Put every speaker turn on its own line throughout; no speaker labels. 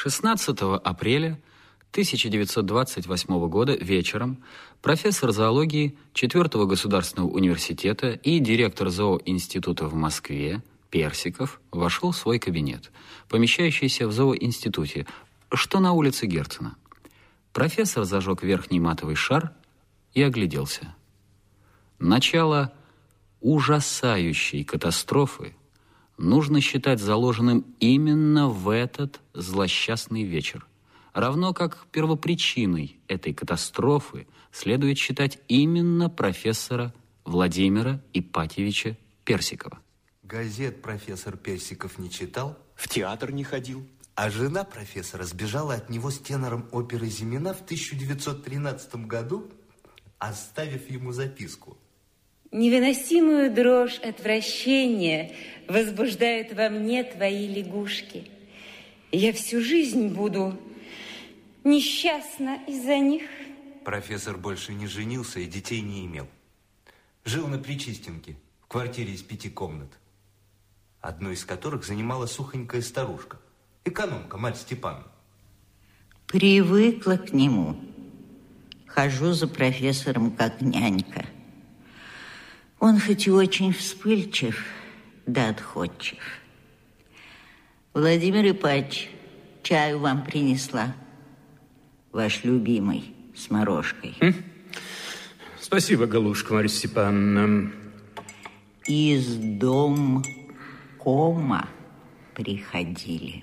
16 апреля 1928 года вечером профессор зоологии 4-го государственного университета и директор зооинститута в Москве Персиков вошел в свой кабинет, помещающийся в зооинституте, что на улице Герцена. Профессор зажег верхний матовый шар и огляделся. Начало ужасающей катастрофы нужно считать заложенным именно в этот злосчастный вечер. Равно как первопричиной этой катастрофы следует считать именно профессора Владимира Ипатьевича Персикова.
Газет профессор Персиков не читал?
В театр не ходил.
А жена профессора сбежала от него с тенором оперы «Зимина» в 1913 году, оставив ему записку.
Невыносимую дрожь отвращения возбуждают во мне твои лягушки. Я всю жизнь буду несчастна из-за них.
Профессор больше не женился и детей не имел. Жил на Причистенке, в квартире из 5 комнат, одну из которых занимала сухонькая старушка, экономка Марья Степановна.
Привыкла к нему. Хожу за профессором как нянька. Он хоть и очень вспыльчив, да отходчив. Владимир Ипатьевич, чаю вам принесла. Ваш любимый, с морожкой.
Спасибо, голубушка Марья Степановна.
Из домкома приходили.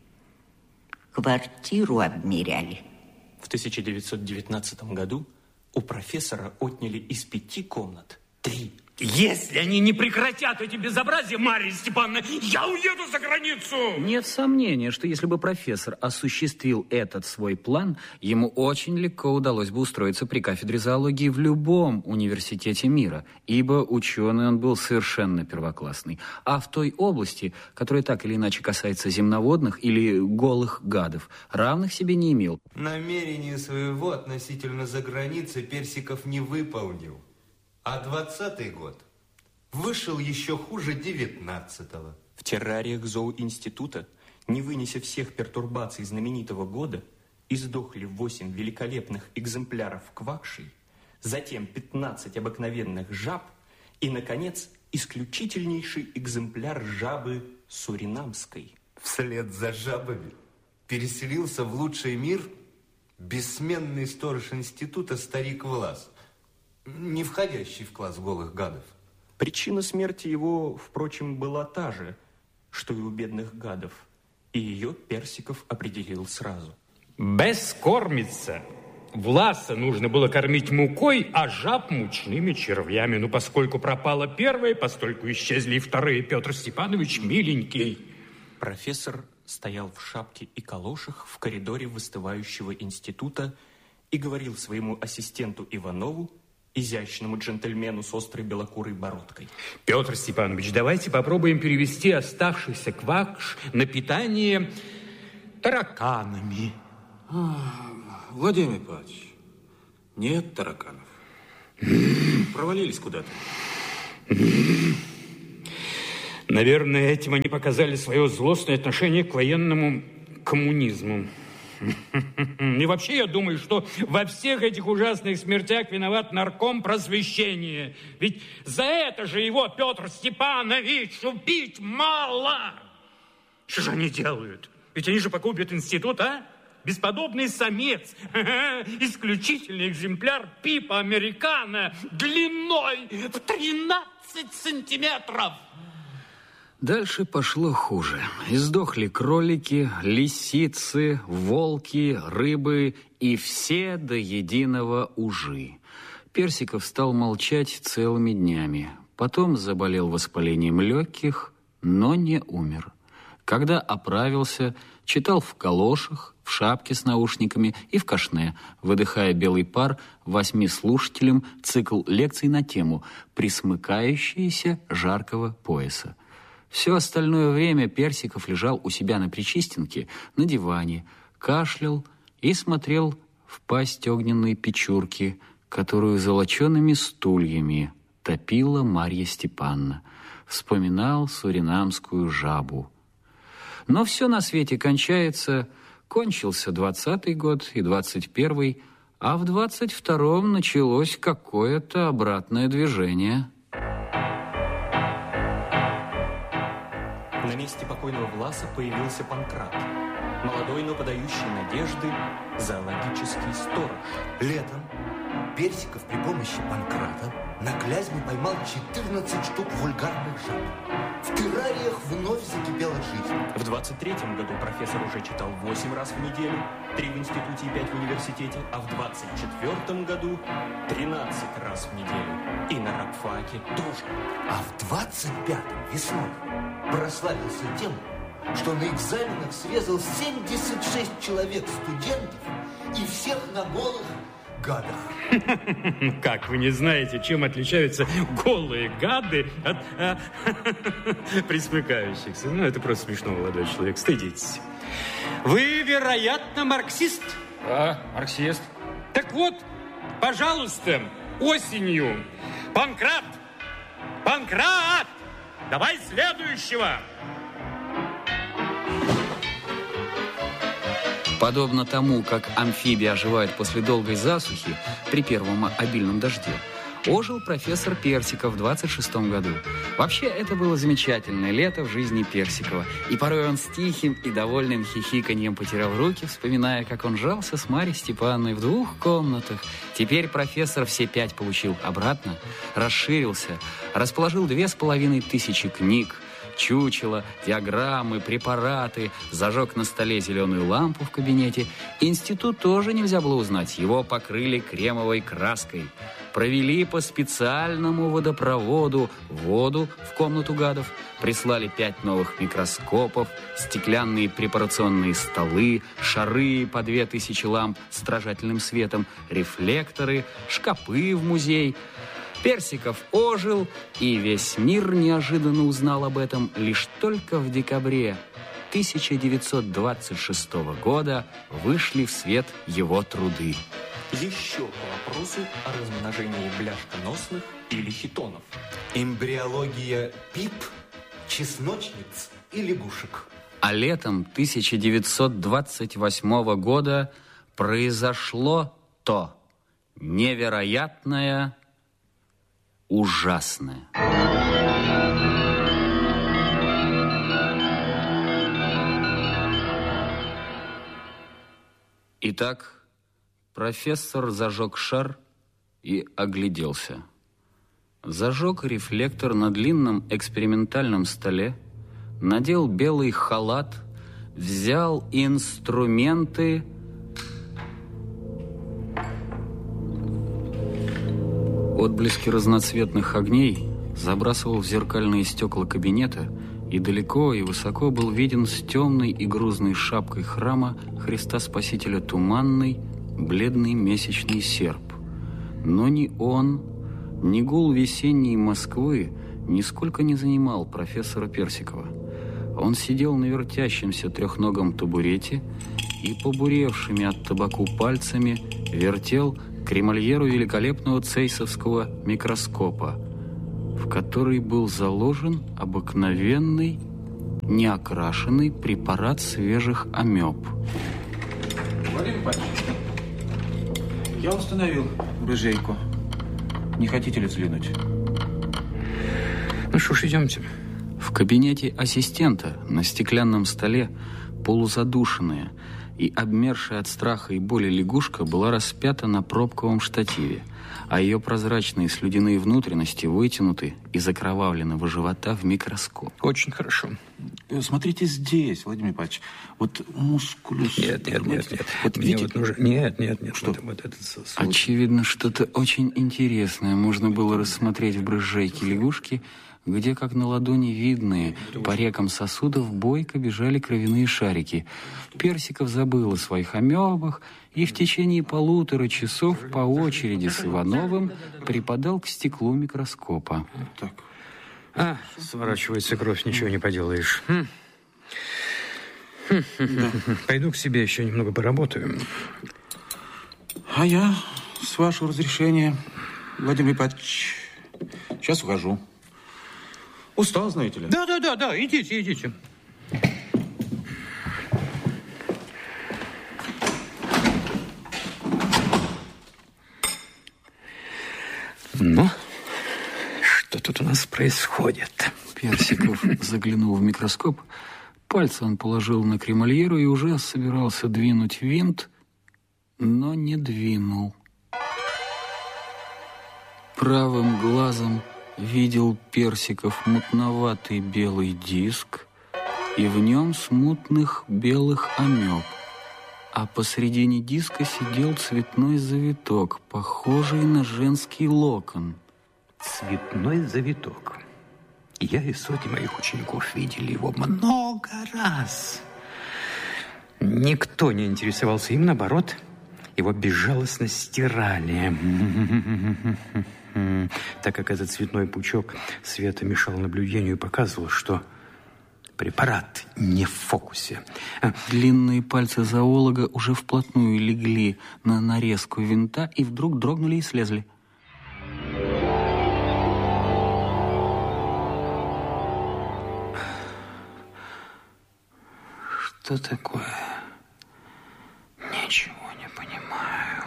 Квартиру обмеряли.
В 1919 году у профессора отняли из 5 комнат 3.
Если они не прекратят эти безобразия, Марья Степановна, я уеду за границу!
Нет сомнения, что если бы профессор осуществил этот свой план, ему очень легко удалось бы устроиться при кафедре зоологии в любом университете мира, ибо ученый он был совершенно первоклассный. А в той области, которая так или иначе касается земноводных или голых гадов, равных себе не имел.
Намерение своего относительно заграницы Персиков не выполнил. А 20-й год вышел еще хуже 19-го.
В террариях зооинститута, не вынеся всех пертурбаций знаменитого года, издохли 8 великолепных экземпляров квакшей, затем 15 обыкновенных жаб и, наконец, исключительнейший экземпляр жабы суринамской.
Вслед за жабами переселился в лучший мир бессменный сторож института старик Влас, не входящий в класс голых гадов.
Причина смерти его, впрочем, была та же, что и у бедных гадов, и ее Персиков определил сразу.
Бескормица. Власа нужно было кормить мукой, а жаб мучными червями. Но поскольку пропала первая, постольку исчезли и вторые, Петр Степанович миленький.
Профессор стоял в шапке и калошах в коридоре выстывающего института и говорил своему ассистенту Иванову, изящному джентльмену с острой белокурой бородкой:
Петр Степанович, давайте попробуем перевести оставшийся квакш на питание тараканами.
Владимир Ипатьевич, нет тараканов. Провалились куда-то.
Наверное, этим они показали свое злостное отношение к военному коммунизму. И вообще, я думаю, что во всех этих ужасных смертях виноват нарком просвещения. Ведь за это же его, Петр Степанович, убить мало. Что же они делают? Ведь они же погубят институт, а? Бесподобный самец, исключительный экземпляр пипа американо длиной в 13 сантиметров.
Дальше пошло хуже. Издохли кролики, лисицы, волки, рыбы и все до единого ужи. Персиков стал молчать целыми днями. Потом заболел воспалением легких, но не умер. Когда оправился, читал в калошах, в шапке с наушниками и в кашне, выдыхая белый пар 8 слушателям цикл лекций на тему «Присмыкающиеся жаркого пояса». Все остальное время Персиков лежал у себя на Причистенке на диване, кашлял и смотрел в пасть огненной печурки, которую золочеными стульями топила Марья Степановна. Вспоминал суринамскую жабу. Но все на свете кончается Кончился 20-й год и 21-й, а в 22-м началось какое-то обратное движение.
На месте покойного Власа появился Панкрат, молодой, но подающий надежды зоологический сторож.
Летом Персиков при помощи Панкрата на Клязьме поймал 14 штук вульгарных жаб. В террариях вновь закипела жизнь.
В 23-м году профессор уже читал 8 раз в неделю, 3 в институте и 5 в университете, а в 24-м году 13 раз в неделю. И на рабфаке тоже.
А в 25-м весной прославился тем, что на экзаменах срезал 76 человек студентов и всех на голых гадах.
Как вы не знаете, чем отличаются голые гады от присмыкающихся? Ну, это просто смешно, молодой человек. Стыдитесь. Вы, вероятно, марксист?
Да, марксист.
Так вот, пожалуйста, осенью. Панкрат! Панкрат! Давай следующего!
Подобно тому, как амфибии оживают после долгой засухи при первом обильном дожде, ожил профессор Персиков в 26-м году. Вообще, это было замечательное лето в жизни Персикова. И порой он с тихим и довольным хихиканьем потерял руки, вспоминая, как он жался с Марьей Степановной в 2 комнатах. Теперь профессор все 5 получил обратно, расширился, расположил 2500 книг, чучела, диаграммы, препараты, зажег на столе зеленую лампу в кабинете. Институт тоже нельзя было узнать. Его покрыли кремовой краской. Провели по специальному водопроводу воду в комнату гадов. Прислали 5 новых микроскопов, стеклянные препарационные столы, шары по 2000 ламп с отражательным светом, рефлекторы, шкапы в музей. Персиков ожил, и весь мир неожиданно узнал об этом лишь только в декабре 1926 года вышли в свет его труды.
Еще по вопросу о размножении бляшконосных или хитонов.
Эмбриология пип, чесночниц и лягушек.
А летом 1928 года произошло то невероятное, ужасное. Итак, профессор зажег шар и огляделся. Зажег рефлектор на длинном экспериментальном столе, надел белый халат, взял инструменты. Отблески разноцветных огней забрасывал в зеркальные стекла кабинета, и далеко и высоко был виден с темной и грузной шапкой храма Христа Спасителя туманный, бледный месячный серп. Но ни он, ни гул весенней Москвы нисколько не занимал профессора Персикова. Он сидел на вертящемся трехногом табурете и побуревшими от табаку пальцами вертел кремольеру великолепного цейсовского микроскопа, в который был заложен обыкновенный, неокрашенный препарат свежих амеб.
Владимир Павлович, я установил брыжейку. Не хотите ли взглянуть?
Ну что ж, идемте.
В кабинете ассистента на стеклянном столе полузадушенная и обмершая от страха и боли лягушка была распята на пробковом штативе, а ее прозрачные слюдяные внутренности вытянуты из окровавленного живота в микроскоп.
Очень хорошо.
Смотрите здесь, Владимир Павлович. Вот мускулюс...
Нет.
Вот
Мне
видите?
вот нужно... Нет.
Что?
Вот этот
Очевидно, что-то очень интересное можно было рассмотреть в брызжейке лягушки, где, как на ладони видные, по рекам сосудов бойко бежали кровяные шарики. Персиков забыл о своих амебах и в течение 1,5 часов по очереди с Ивановым припадал к стеклу микроскопа.
Так.
Сворачивается кровь, ничего не поделаешь. Пойду к себе еще немного поработаю.
А я, с вашего разрешения, Владимир Павлович, сейчас ухожу. Устал, знаете ли?
Да, идите. Ну, что тут у нас происходит?
Персиков заглянул в микроскоп. Пальцы он положил на кремольеру и уже собирался двинуть винт, но не двинул. Правым глазом видел Персиков мутноватый белый диск, и в нем смутных белых амеб. А посредине диска сидел цветной завиток, похожий на женский локон.
Цветной завиток. Я и сотни моих учеников видели его много раз. Никто не интересовался им, наоборот, его безжалостно стирали. Так как этот цветной пучок света мешал наблюдению и показывал, что препарат не в фокусе.
Длинные пальцы зоолога уже вплотную легли на нарезку винта и вдруг дрогнули и слезли.
Что такое? Ничего не понимаю.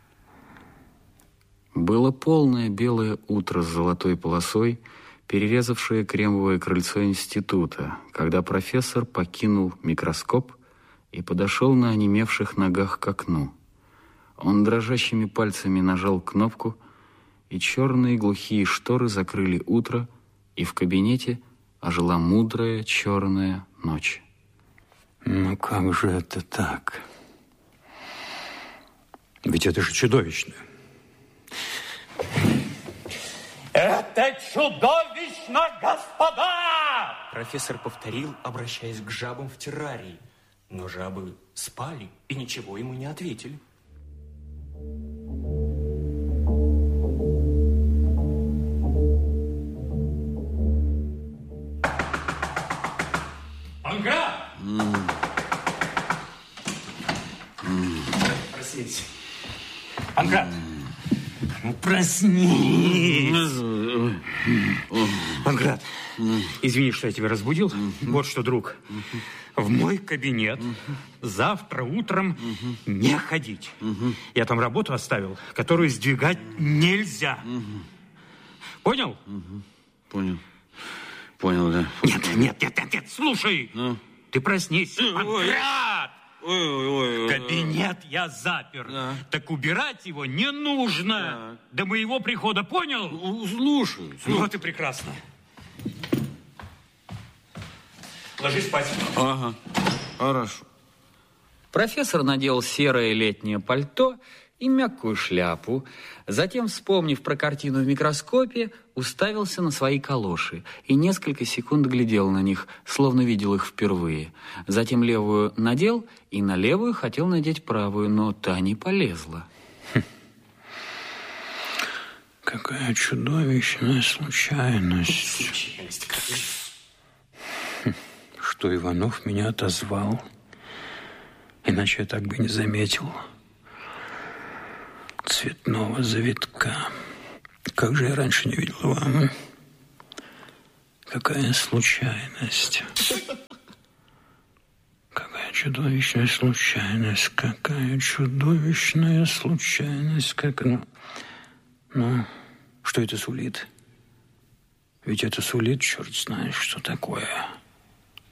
Было полное белое утро с золотой полосой, перерезавшее кремовое крыльцо института, когда профессор покинул микроскоп и подошел на онемевших ногах к окну. Он дрожащими пальцами нажал кнопку, и черные глухие шторы закрыли утро, и в кабинете ожила мудрая черная ночь.
Ну как же это так? Ведь это же чудовищно.
Это чудовищно, господа! Профессор повторил, обращаясь к жабам в террарии. Но жабы спали и ничего ему не ответили.
Панкрат!
Проснись.
Панкрат! Ну, проснись! Панкрат, извини, что я тебя разбудил. Вот что, друг, в мой кабинет завтра утром не ходить. Я там работу оставил, которую сдвигать нельзя. Понял?
Понял, да.
Нет, слушай! Ты проснись, Панкрат! Кабинет я запер. Да. Так убирать его не нужно. До моего прихода, понял?
Слушай.
Вот и прекрасно. Ложись спать.
Ага, хорошо.
Профессор надел серое летнее пальто и мягкую шляпу. Затем, вспомнив про картину в микроскопе, уставился на свои калоши и несколько секунд глядел на них, словно видел их впервые. Затем левую надел и на левую хотел надеть правую, но та не полезла.
Какая чудовищная случайность. Что Иванов меня отозвал. Иначе я так бы не заметил цветного завитка. Как же я раньше не видел его? Какая случайность. Какая чудовищная случайность. Какая чудовищная случайность. Ну, что это сулит? Ведь это сулит, черт знает, что такое.